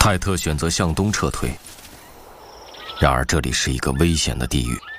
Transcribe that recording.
泰特选择向东撤退，然而这里是一个危险的地域。